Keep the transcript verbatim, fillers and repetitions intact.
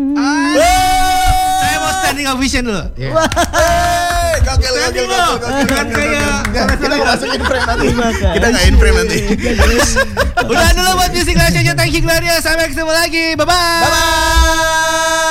Saya mau standing ovation dulu. Yeah. Hey, gokil, gokil, gokil, gokil, Kan kayak kita masuk in frame nanti. Makasih. Kita nggak in frame nanti. udah dulu buat Music Legends. Thank you Gloria. Sampai ketemu lagi. Bye bye. Bye bye.